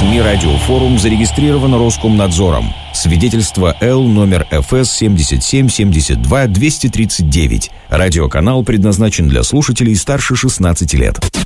СМИ «Радиофорум» зарегистрирован Роскомнадзором. Свидетельство Л номер ФС 7772-239. Радиоканал предназначен для слушателей старше 16 лет.